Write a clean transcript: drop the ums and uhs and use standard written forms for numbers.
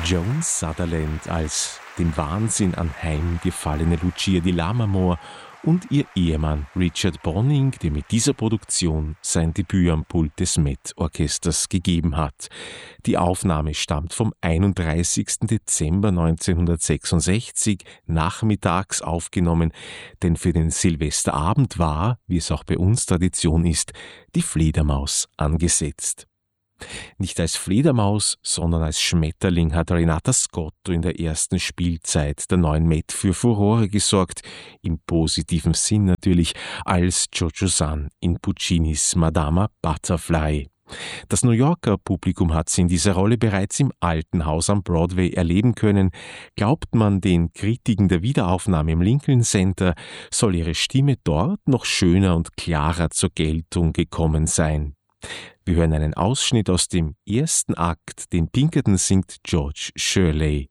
Joan Sutherland als dem Wahnsinn anheimgefallene Lucia di Lammermoor und ihr Ehemann Richard Bonynge, der mit dieser Produktion sein Debüt am Pult des Met-Orchesters gegeben hat. Die Aufnahme stammt vom 31. Dezember 1966, nachmittags aufgenommen, denn für den Silvesterabend war, wie es auch bei uns Tradition ist, die Fledermaus angesetzt. Nicht als Fledermaus, sondern als Schmetterling hat Renata Scotto in der ersten Spielzeit der neuen Met für Furore gesorgt, im positiven Sinn natürlich, als Cho-Cho-san in Puccinis Madama Butterfly. Das New Yorker Publikum hat sie in dieser Rolle bereits im Alten Haus am Broadway erleben können. Glaubt man den Kritiken der Wiederaufnahme im Lincoln Center, soll ihre Stimme dort noch schöner und klarer zur Geltung gekommen sein. Wir hören einen Ausschnitt aus dem ersten Akt, den Pinkerton singt George Shirley.